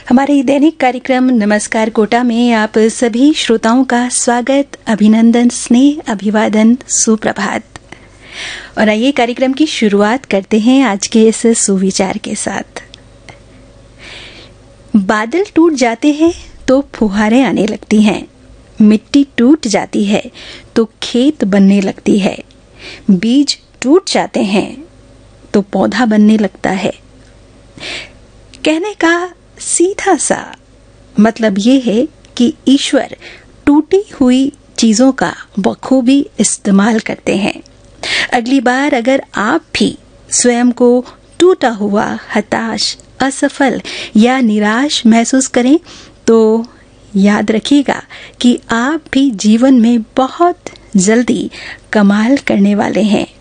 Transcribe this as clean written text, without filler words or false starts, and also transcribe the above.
हमारे दैनिक कार्यक्रम नमस्कार कोटा में आप सभी श्रोताओं का स्वागत, अभिनंदन, स्नेह, अभिवादन, सुप्रभात। और आइए कार्यक्रम की शुरुआत करते हैं आज के इस सुविचार के साथ। बादल टूट जाते हैं तो फुहारें आने लगती हैं, मिट्टी टूट जाती है तो खेत बनने लगती है, बीज टूट जाते हैं तो पौधा बनने लगता है। कहने का सीधा सा मतलब ये है कि ईश्वर टूटी हुई चीजों का बखूबी इस्तेमाल करते हैं। अगली बार अगर आप भी स्वयं को टूटा हुआ, हताश, असफल या निराश महसूस करें तो याद रखिएगा कि आप भी जीवन में बहुत जल्दी कमाल करने वाले हैं।